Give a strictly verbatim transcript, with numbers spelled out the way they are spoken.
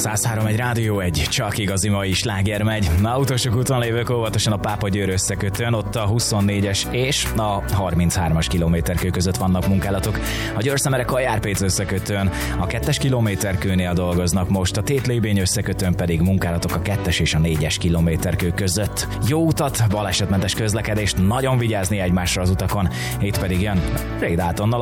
száz három egy Rádió egy, csak igazi mai sláger megy. Autósok úton lévők óvatosan a Pápa-Győr összekötőn, ott a huszonnégyes és a harminchármas kilométerkő között vannak munkálatok. A Győr-Szemere Kajár-Péc összekötőn a kettes kilométerkőnél dolgoznak most, a Tétlébény összekötőn pedig munkálatok a kettes és a négyes kilométerkő között. Jó utat, balesetmentes közlekedést, nagyon vigyázni egymásra az utakon. Itt pedig jön Réd Átonnal